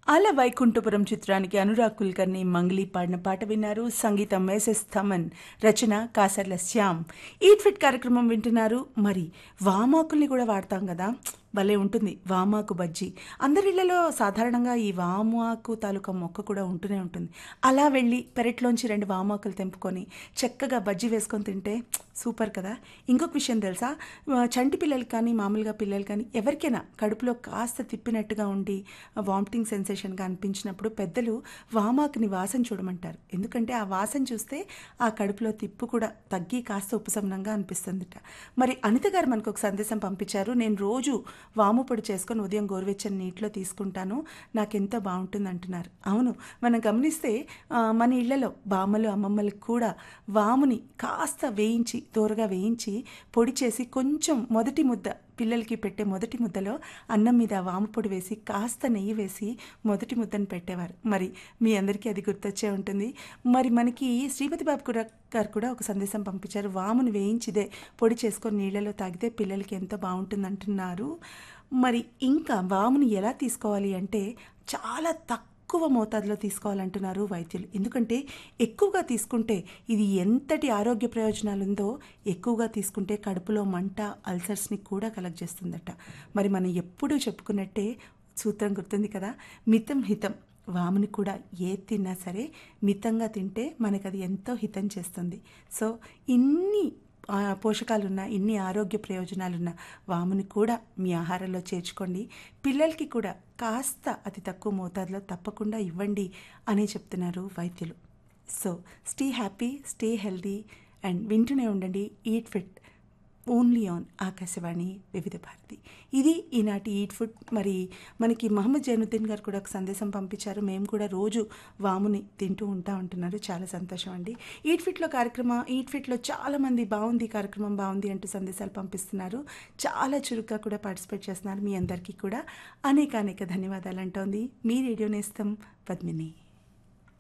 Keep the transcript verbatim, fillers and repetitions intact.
అల వైకుంఠపురం చిత్రానికి అనురాగ్ కుల్కర్ని మంగ్లీ పాడిన పాట విన్నారు. సంగీతం ఎస్ఎస్ థమన్, రచన కాసర్ల శ్యామ్. ఈట్ ఫిట్ కార్యక్రమం వింటున్నారు. మరి వామాకుల్ని కూడా వాడతాం కదా, భలే ఉంటుంది వామాకు బజ్జీ. అందరిళ్లలో సాధారణంగా ఈ వామాకు తాలూకా మొక్క కూడా ఉంటూనే ఉంటుంది. అలా వెళ్ళి పెరట్లోంచి రెండు వామాకులు తెంపుకొని చక్కగా బజ్జీ వేసుకొని తింటే సూపర్ కదా. ఇంకొక విషయం తెలుసా, చంటి పిల్లలు కానీ మామూలుగా పిల్లలు కానీ ఎవరికైనా కడుపులో కాస్త తిప్పినట్టుగా ఉండి వామిటింగ్ సెన్సేషన్గా అనిపించినప్పుడు పెద్దలు వామాకుని వాసన చూడమంటారు. ఎందుకంటే ఆ వాసన చూస్తే ఆ కడుపులో తిప్పు కూడా తగ్గి కాస్త ఉపశమనంగా అనిపిస్తుందిట. మరి అనిత గారు మనకు ఒక సందేశం పంపించారు. నేను రోజు వాము పొడి చేసుకొని ఉదయం గోరువెచ్చని నీటిలో తీసుకుంటాను, నాకెంతో బాగుంటుంది అంటున్నారు. అవును, మనం గమనిస్తే మన ఇళ్లలో బామ్మలు అమ్మమ్మలకు కూడా వాముని కాస్త వేయించి దూరగా వేయించి పొడి చేసి కొంచెం మొదటి ముద్ద పిల్లలకి పెట్టే మొదటి ముద్దలో అన్నం మీద వాము పొడి వేసి కాస్త నెయ్యి వేసి మొదటి ముద్దను పెట్టేవారు. మరి మీ అందరికీ అది గుర్తొచ్చే ఉంటుంది. మరి మనకి శ్రీపతి బాబు కూడా గారు కూడా ఒక సందేశం పంపించారు. వామును వేయించిదే పొడి చేసుకొని నీళ్ళలో తాగితే పిల్లలకి ఎంతో బాగుంటుంది అంటున్నారు. మరి ఇంకా వాముని ఎలా తీసుకోవాలి అంటే చాలా తక్కువ ఎక్కువ మోతాదులో తీసుకోవాలంటున్నారు వైద్యులు. ఎందుకంటే ఎక్కువగా తీసుకుంటే ఇది ఎంతటి ఆరోగ్య ప్రయోజనాలు ఉందో ఎక్కువగా తీసుకుంటే కడుపులో మంట, అల్సర్స్ని కూడా కలగజేస్తుందట. మరి మనం ఎప్పుడూ చెప్పుకున్నట్టే సూత్రం గుర్తుంది కదా, మితం హితం. వాముని కూడా ఏ తిన్నా సరే మితంగా తింటే మనకు అది ఎంతో హితం చేస్తుంది. సో ఇన్ని పోషకాలున్న, ఇన్ని ఆరోగ్య ప్రయోజనాలున్న వాముని కూడా మీ ఆహారంలో చేర్చుకోండి. పిల్లలకి కూడా కాస్త అతి తక్కువ మోతాదులో తప్పకుండా ఇవ్వండి అని చెప్తున్నారు వైద్యులు. So stay happy, stay healthy and వింటూనే ఉండండి eat fit only on Akashvani వివిధ భారతి. ఇది ఈనాటి ఈట్ ఫుడ్. మరి మనకి మహమ్మద్ జైనుద్దీన్ గారు కూడా ఒక సందేశం పంపించారు. మేము కూడా రోజు వాముని తింటూ ఉంటా ఉంటున్నారు. చాలా సంతోషం అండి. ఈట్ ఫిట్లో కార్యక్రమం ఈట్ ఫిట్లో చాలామంది బాగుంది కార్యక్రమం బాగుంది అంటూ సందేశాలు పంపిస్తున్నారు. చాలా చురుగ్గా కూడా పార్టిసిపేట్ చేస్తున్నారు. మీ అందరికీ కూడా అనేక అనేక ధన్యవాదాలు అంటోంది మీ రేడియో నేస్తం పద్మిని.